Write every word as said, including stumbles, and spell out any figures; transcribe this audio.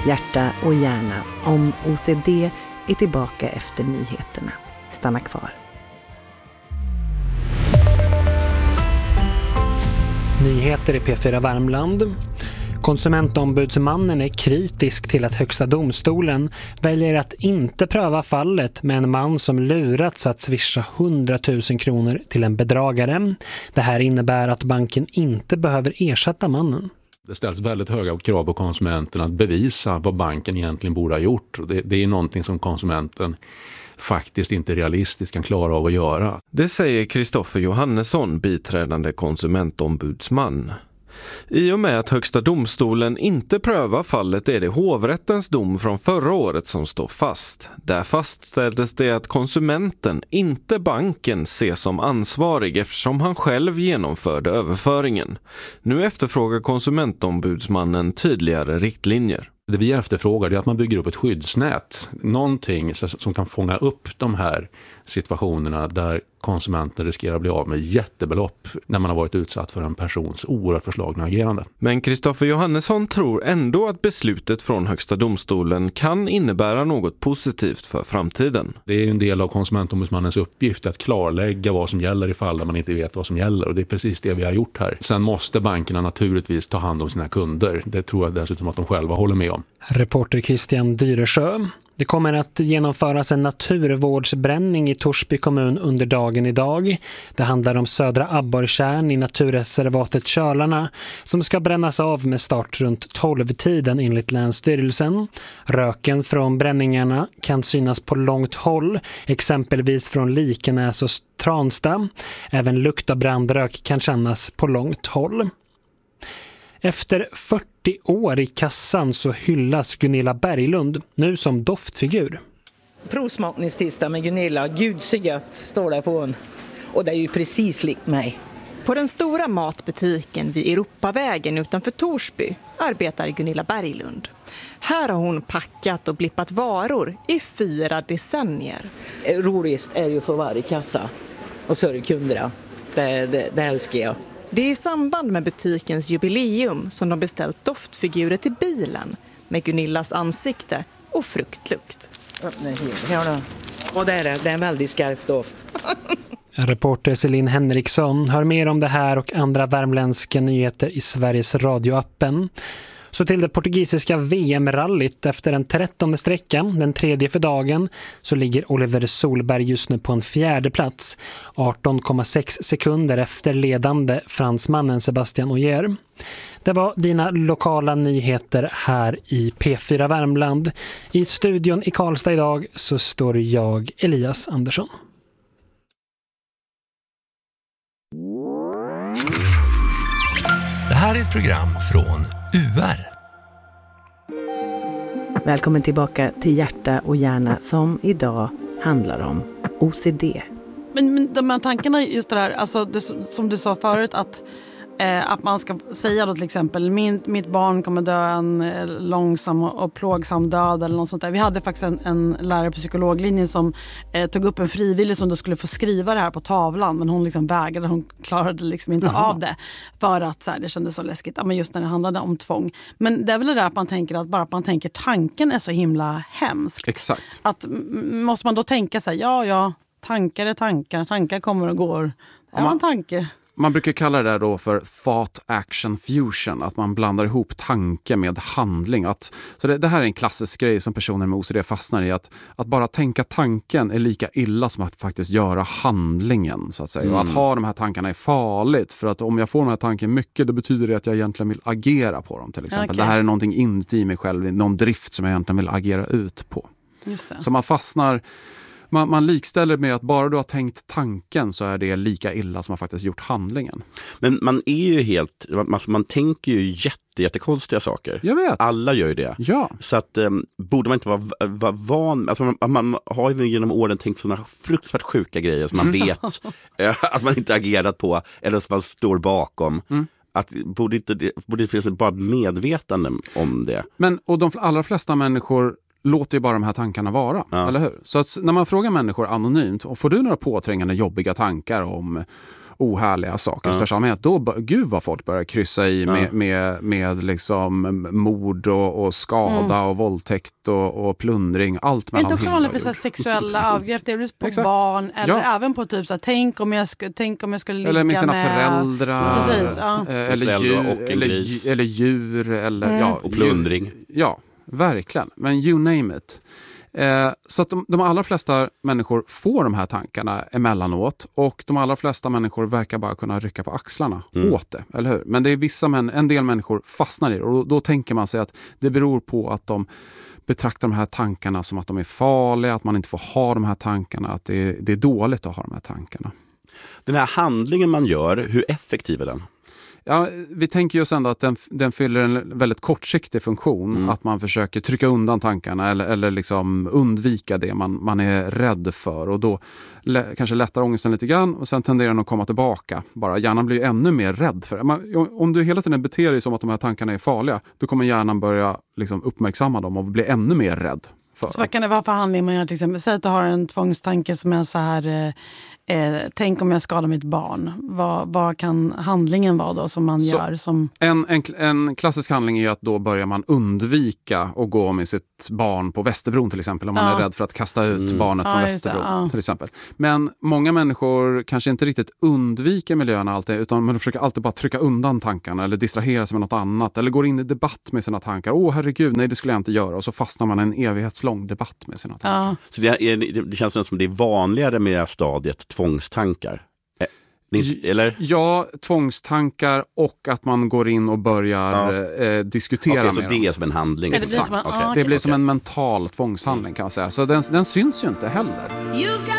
Hjärta och hjärna om O C D är tillbaka efter nyheterna. Stanna kvar. Nyheter i P fyra Värmland. Konsumentombudsmannen är kritisk till att Högsta domstolen väljer att inte pröva fallet med en man som lurats att swisha hundratusen kronor till en bedragare. Det här innebär att banken inte behöver ersätta mannen. Det ställs väldigt höga krav på konsumenten att bevisa vad banken egentligen borde ha gjort. Det, det är någonting som konsumenten faktiskt inte realistiskt kan klara av att göra. Det säger Kristoffer Johannesson, biträdande konsumentombudsman. I och med att Högsta domstolen inte prövar fallet är det hovrättens dom från förra året som står fast. Där fastställdes det att konsumenten, inte banken, ses som ansvarig eftersom han själv genomförde överföringen. Nu efterfrågar konsumentombudsmannen tydligare riktlinjer. Det vi efterfrågar är att man bygger upp ett skyddsnät. Någonting som kan fånga upp de här situationerna där konsumenten riskerar att bli av med jättebelopp när man har varit utsatt för en persons oerhört förslagna agerande. Men Kristoffer Johannesson tror ändå att beslutet från Högsta domstolen kan innebära något positivt för framtiden. Det är en del av konsumentombudsmannens uppgift att klarlägga vad som gäller i fall där man inte vet vad som gäller, och det är precis det vi har gjort här. Sen måste bankerna naturligtvis ta hand om sina kunder. Det tror jag dessutom att de själva håller med om. Reporter Christian Dyresjö. Det kommer att genomföras en naturvårdsbränning i Torsby kommun under dagen idag. Det handlar om Södra Abborrtjärn i naturreservatet Kölarna som ska brännas av med start runt tolv-tiden enligt Länsstyrelsen. Röken från bränningarna kan synas på långt håll, exempelvis från Likenäs och Transta. Även lukt av brandrök kan kännas på långt håll. Efter fyrtio år i kassan så hyllas Gunilla Berglund nu som doftfigur. Provsmakningstisdag med Gunilla, gud så gött, står där på en. Och det är ju precis likt mig. På den stora matbutiken vid Europavägen utanför Torsby arbetar Gunilla Berglund. Här har hon packat och blippat varor i fyra decennier. Roligast är ju att få vara i kassa och sörja kunderna. Det, det, det älskar jag. Det är i samband med butikens jubileum som de beställt doftfigurer till bilen med Gunillas ansikte och fruktlukt. Och det är det, det är en väldigt skarp doft. Reporter Celine Henriksson hör mer om det här och andra värmländska nyheter i Sveriges radioappen. Så till det portugisiska V M-rallyt efter en trettonde sträcka, den tredje för dagen, så ligger Oliver Solberg just nu på en fjärde plats, arton komma sex sekunder efter ledande fransmannen Sebastian Ogier. Det var dina lokala nyheter här i P fyra Värmland. I studion i Karlstad idag så står jag, Elias Andersson. Det här är ett program från U R. Välkommen tillbaka till Hjärta och hjärna som idag handlar om O C D. Men, men de här tankarna, just det här, alltså det, som du sa förut, att, eh, att man ska säga då till exempel min, mitt barn kommer dö en eh, långsam och plågsam död eller något sånt där. Vi hade faktiskt en, en lärare på psykologlinjen som eh, tog upp en frivillig som då skulle få skriva det här på tavlan, men hon liksom vägrade, hon klarade liksom inte Jaha. av det för att så här, det kändes så läskigt, ja, men just när det handlade om tvång. Men det är väl det där att man tänker att bara att man tänker tanken är så himla hemskt. Exakt. Att m- måste man då tänka så här, ja ja, tankar är tankar, tankar kommer och går. Ja, man, en tanke. Man brukar kalla det där då för thought action fusion, att man blandar ihop tanke med handling. Att, så det, det här är en klassisk grej som personer med O C D fastnar i, att, att bara tänka tanken är lika illa som att faktiskt göra handlingen, så att säga. Mm. Och att ha de här tankarna är farligt, för att om jag får de här tankarna mycket, då betyder det att jag egentligen vill agera på dem till exempel. Okay. Det här är någonting inuti mig själv, någon drift som jag egentligen vill agera ut på. Just det. Så man fastnar... Man, man likställer med att bara du har tänkt tanken så är det lika illa som man faktiskt gjort handlingen. Men man är ju helt, man, man tänker ju jätte, jättekonstiga saker. Jag vet. Alla gör ju det. Ja. Så att um, borde man inte vara, vara van, alltså man, man har ju genom åren tänkt sådana fruktansvärt sjuka grejer som man vet att man inte agerat på eller som man står bakom. Mm. Att borde inte det, borde det finnas bara medvetande om det. Men, och de allra flesta människor låter ju bara de här tankarna vara, ja. Eller hur? Så att när man frågar människor anonymt, och får du några påträngande jobbiga tankar om, ohärliga saker i Ja. största allmänhet, då, gud vad folk börjar kryssa i med, Ja. med, med liksom mord och, och skada Mm. och våldtäkt och, och plundring, allt Är det mellan inte också himmel vanligt och med så här jord. sexuella övergrepp? Det är väl på Exakt. barn eller Ja. även på typ så här, tänk om jag skulle, tänk om jag skulle ligga Eller med sina med... föräldrar, Precis, ja. eh, eller, Föräldrar djur, och en eller, gris. eller djur, eller Mm. ja, Och plundring. djur- Ja, verkligen. Men you name it. Eh, så att de, de allra flesta människor får de här tankarna emellanåt, och de allra flesta människor verkar bara kunna rycka på axlarna Mm. åt det, eller hur? Men det är vissa män, en del människor fastnar i det, och då, då tänker man sig att det beror på att de betraktar de här tankarna som att de är farliga, att man inte får ha de här tankarna, att det är, det är dåligt att ha de här tankarna. Den här handlingen man gör, hur effektiv är den? Ja, vi tänker ju ändå att den, den fyller en väldigt kortsiktig funktion. Mm. Att man försöker trycka undan tankarna eller, eller liksom undvika det man, man är rädd för. Och då lä, kanske lättar ångesten lite grann, och sen tenderar den att komma tillbaka. Bara hjärnan blir ännu mer rädd för det. Man, om du hela tiden beter dig som att de här tankarna är farliga, då kommer hjärnan börja liksom uppmärksamma dem och bli ännu mer rädd för Så dem. vad kan det vara för handling man gör till exempel? Säg att du har en tvångstanke som är så här, eh, eh, tänk om jag skadar mitt barn. Vad, vad kan handlingen vara då som man Så- gör? Som... En, en, en klassisk handling är att då börjar man undvika att gå med sitt barn på Västerbron till exempel, om man Ja. är rädd för att kasta ut Mm. barnet Ja, från just det, Västerbron ja. till exempel. Men många människor kanske inte riktigt undviker miljöerna alltid, utan man försöker alltid bara trycka undan tankarna eller distrahera sig med något annat, eller går in i debatt med sina tankar. Åh herregud, nej det skulle jag inte göra, och så fastnar man i en evighetslång debatt med sina tankar. Ja. Så det, är, det känns som det är vanligare med det här stadiet tvångstankar. Eh, det är inte- Eller? Ja, tvångstankar och att man går in och börjar eh, diskutera Okej, så med det dem. är som en handling. Ja, det blir Exakt. som en- Okej. ja, Det blir okej. som en mental tvångshandling kan jag säga. Så den, den syns ju inte heller.